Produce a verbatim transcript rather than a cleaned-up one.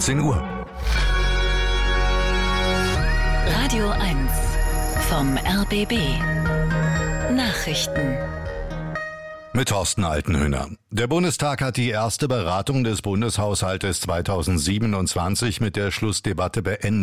achtzehn Uhr. Radio eins vom R B B. Nachrichten. Mit Thorsten Altenhöhner. Der Bundestag hat die erste Beratung des Bundeshaushaltes zweitausendsiebenundzwanzig mit der Schlussdebatte beendet.